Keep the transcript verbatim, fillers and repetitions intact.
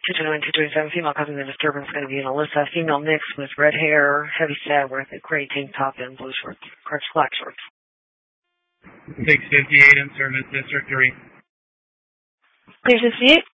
two two nine, two two seven, female causing the disturbance is going to be an Alyssa. Female mix with red hair, heavy set, with a gray tank top and blue shorts, correct, black shorts. six fifty-eight in service, District three. six fifty-eight.